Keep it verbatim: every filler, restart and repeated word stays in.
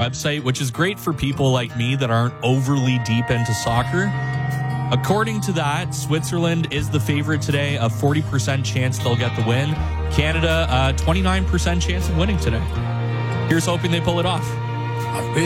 website, which is great for people like me that aren't overly deep into soccer. According to that, Switzerland is the favorite today, a forty percent chance they'll get the win. Canada, a twenty-nine percent chance of winning today. Here's hoping they pull it off. I've been